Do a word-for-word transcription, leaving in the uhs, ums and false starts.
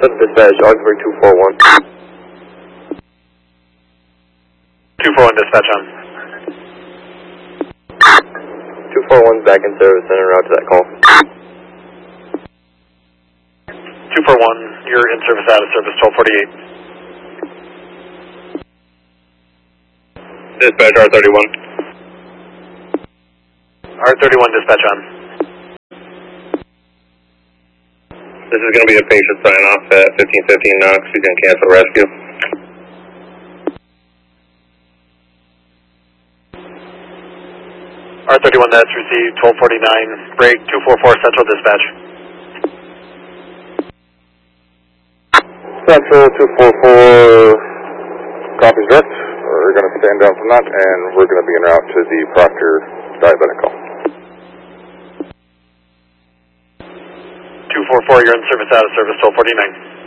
Dispatch, Augsburg two four one. two four one dispatch on. two four one's back in service and en route to that call. two four one, you're in service, out of service, twelve forty-eight. Dispatch R thirty-one. R thirty-one dispatch on. This is going to be a patient sign off at fifteen fifteen Knox. You can cancel rescue. R thirty-one, that's received, twelve forty-nine, break, two four four Central dispatch. Central two four four, copies direct. We're going to stand down from that, and we're going to be en route to the Proctor diabetic call. two four four, you're in service, out of service, twelve forty-nine.